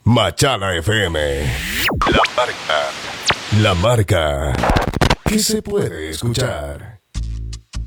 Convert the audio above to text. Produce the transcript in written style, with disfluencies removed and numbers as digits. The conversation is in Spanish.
Machala FM. La marca. La marca que se puede escuchar.